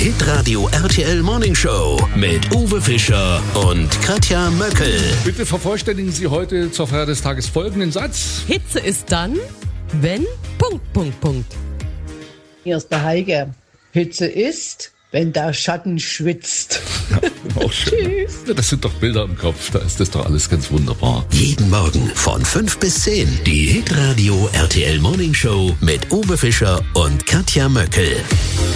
Hitradio RTL Morning Show mit Uwe Fischer und Katja Möckel. Bitte vervollständigen Sie heute zur Feier des Tages folgenden Satz. Hitze ist dann, wenn... ... Hier ist der Heike. Hitze ist, wenn der Schatten schwitzt. Ja, auch schön. Tschüss. Ja, das sind doch Bilder im Kopf, da ist das doch alles ganz wunderbar. Jeden Morgen von 5 bis 10. Die Hitradio RTL Morning Show mit Uwe Fischer und Katja Möckel.